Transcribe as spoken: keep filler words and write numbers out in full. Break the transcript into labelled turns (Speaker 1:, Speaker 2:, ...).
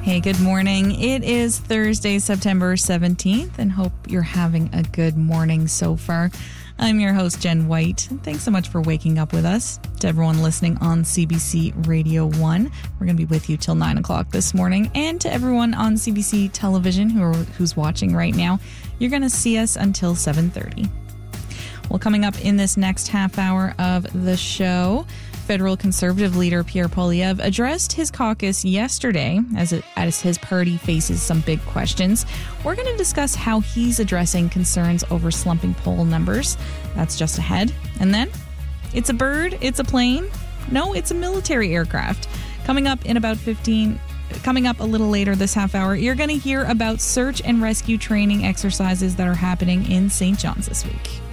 Speaker 1: Hey, good morning. It is Thursday, September seventeenth, and hope you're having a good morning so far. I'm your host, Jen White. Thanks so much for waking up with us. To everyone listening on C B C Radio one, we're going to be with you till nine o'clock this morning. And to everyone on C B C Television who are, who's watching right now, you're going to see us until seven thirty. Well, coming up in this next half hour of the show, federal conservative leader Pierre Poilievre addressed his caucus yesterday as, it, as his party faces some big questions. We're going to discuss how he's addressing concerns over slumping poll numbers. That's just ahead. And then, it's a bird, it's a plane. No, it's a military aircraft. Coming up in about fifteen, coming up a little later this half hour, you're going to hear about search and rescue training exercises that are happening in Saint John's this week.